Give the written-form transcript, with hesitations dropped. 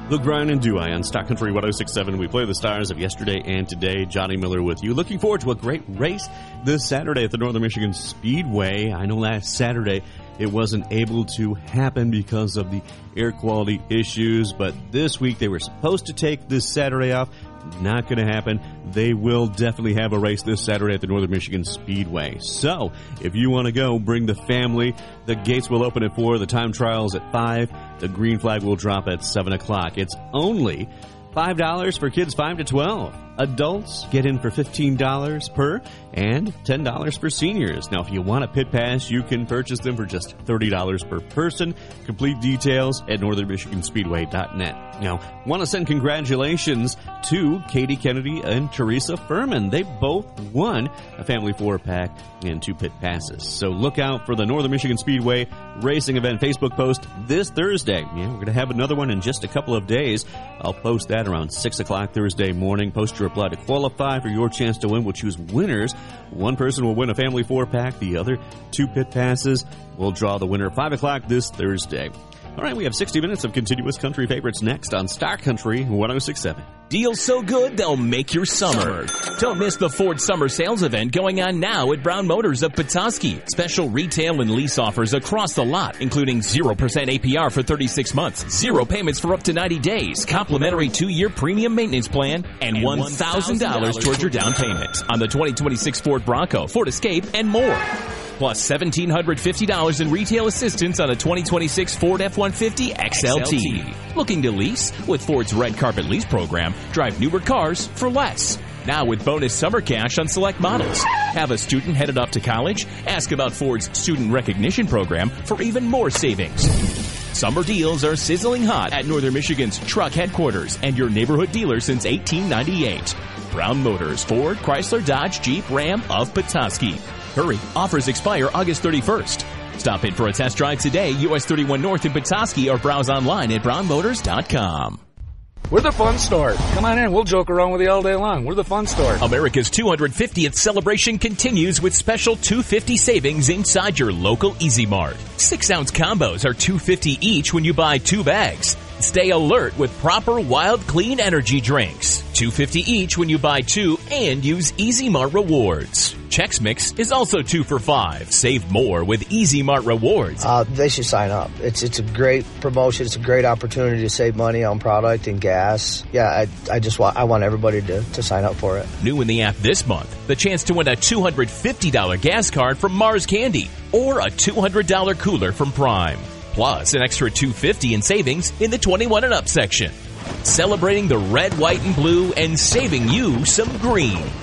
The Grind and Do I on Stock Country 106.7. We play the stars of yesterday and today. Johnny Miller with you. Looking forward to a great race this Saturday at the Northern Michigan Speedway. I know last Saturday it wasn't able to happen because of the air quality issues, but this week they were supposed to take this Saturday off. Not going to happen. They will definitely have a race this Saturday at the Northern Michigan Speedway. So, if you want to go, bring the family. The gates will open at 4. The time trials at 5. The green flag will drop at 7 o'clock. It's only $5 for kids 5 to 12. Adults get in for $15 per and $10 for seniors. Now, if you want a pit pass, you can purchase them for just $30 per person. Complete details at northernmichiganspeedway.net. Now, want to send congratulations to Katie Kennedy and Teresa Furman. They both won a family 4-pack and 2 pit passes. So look out for the Northern Michigan Speedway Racing Event Facebook post this Thursday. Yeah, we're going to have another one in just a couple of days. I'll post that around 6 o'clock Thursday morning. Post your reply to qualify for your chance to win. We'll choose winners. One person will win a family 4-pack. The other 2 pit passes. We'll draw the winner 5 o'clock this Thursday. All right, we have 60 minutes of continuous country favorites next on Star Country 106.7. Deals so good, they'll make your summer. Don't miss the Ford Summer Sales Event going on now at Brown Motors of Petoskey. Special retail and lease offers across the lot, including 0% APR for 36 months, 0 payments for up to 90 days, complimentary 2-year premium maintenance plan, and $1,000 towards your down payment on the 2026 Ford Bronco, Ford Escape, and more. Plus $1,750 in retail assistance on a 2026 Ford F-150 XLT. Looking to lease? With Ford's Red Carpet Lease program, drive newer cars for less. Now with bonus summer cash on select models. Have a student headed off to college? Ask about Ford's Student Recognition program for even more savings. Summer deals are sizzling hot at Northern Michigan's truck headquarters and your neighborhood dealer since 1898. Brown Motors, Ford, Chrysler, Dodge, Jeep, Ram of Petoskey. Hurry, offers expire August 31st. Stop in for a test drive today, US 31 North in Petoskey, or browse online at brownmotors.com. We're the fun store. Come on in. We'll joke around with you all day long. We're the fun store. America's 250th celebration continues with special $2.50 savings inside your local Easy Mart. 6-ounce combos are $2.50 each when you buy 2 bags. Stay alert with proper Wild Clean energy drinks. $2.50 each when you buy 2 and use Easy Mart Rewards. Chex Mix is also 2 for $5. Save more with Easy Mart Rewards. They should sign up. It's a great promotion. It's a great opportunity to save money on product and gas. Yeah, I want everybody to sign up for it. New in the app this month, the chance to win a $250 gas card from Mars Candy or a $200 cooler from Prime. Plus an extra $2.50 in savings in the 21 and up section. Celebrating the red, white, and blue and saving you some green.